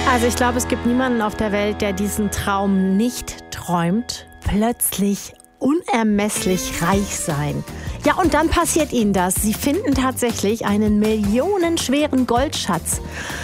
Also ich glaube, es gibt niemanden auf der Welt, der diesen Traum nicht träumt. Plötzlich unermesslich reich sein. Ja, und dann passiert ihnen das. Sie finden tatsächlich einen millionenschweren Goldschatz.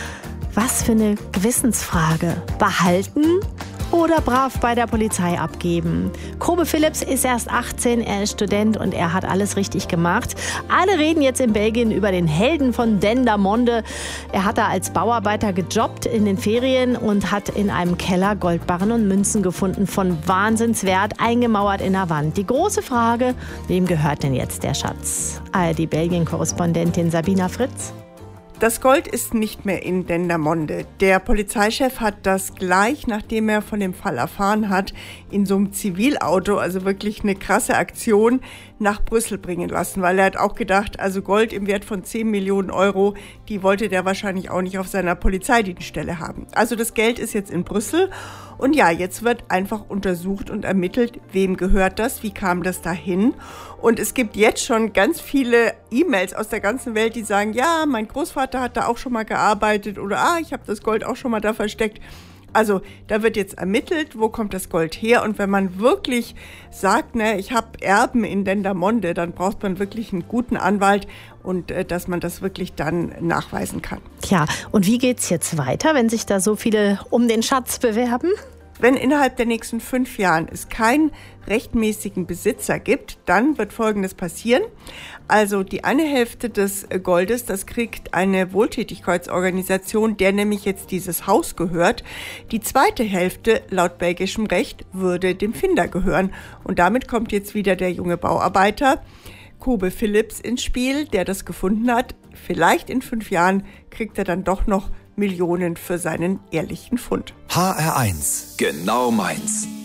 Was für eine Gewissensfrage. Behalten oder brav bei der Polizei abgeben? Kobe Philips ist erst 18, er ist Student und er hat alles richtig gemacht. Alle reden jetzt in Belgien über den Helden von Dendermonde. Er hat da als Bauarbeiter gejobbt in den Ferien und hat in einem Keller Goldbarren und Münzen gefunden von Wahnsinnswert, eingemauert in der Wand. Die große Frage, wem gehört denn jetzt der Schatz? ARD-Belgien-Korrespondentin Sabina Fritz. Das Gold ist nicht mehr in Dendermonde. Der Polizeichef hat das gleich, nachdem er von dem Fall erfahren hat, in so einem Zivilauto, also wirklich eine krasse Aktion, nach Brüssel bringen lassen. Weil er hat auch gedacht, also Gold im Wert von 10 Millionen Euro, die wollte der wahrscheinlich auch nicht auf seiner Polizeidienststelle haben. Also das Geld ist jetzt in Brüssel. Und ja, jetzt wird einfach untersucht und ermittelt, wem gehört das, wie kam das dahin. Und es gibt jetzt schon ganz viele E-Mails aus der ganzen Welt, die sagen, ja, mein Großvater hat da auch schon mal gearbeitet oder ich habe das Gold auch schon mal da versteckt. Also da wird jetzt ermittelt, wo kommt das Gold her. Und wenn man wirklich sagt, ich habe Erben in Dendermonde, dann braucht man wirklich einen guten Anwalt und dass man das wirklich dann nachweisen kann. Tja, und wie geht's jetzt weiter, wenn sich da so viele um den Schatz bewerben? Wenn innerhalb der nächsten 5 Jahren es keinen rechtmäßigen Besitzer gibt, dann wird Folgendes passieren. Also die eine Hälfte des Goldes, das kriegt eine Wohltätigkeitsorganisation, der nämlich jetzt dieses Haus gehört. Die zweite Hälfte, laut belgischem Recht, würde dem Finder gehören. Und damit kommt jetzt wieder der junge Bauarbeiter Kobe Philips ins Spiel, der das gefunden hat. Vielleicht in 5 Jahren kriegt er dann doch noch Millionen für seinen ehrlichen Fund. HR1, genau meins.